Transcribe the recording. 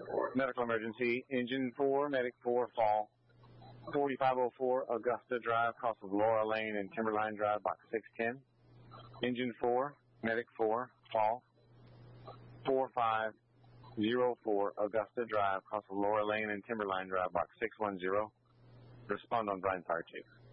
Medical emergency. Engine 4, Medic 4, fall. 4504 Augusta Drive, cross of Laura Lane and Timberline Drive, box 610. Engine 4, Medic 4, fall. 4504 Augusta Drive, cross of Laura Lane and Timberline Drive, box 610. Respond on blind fire chase.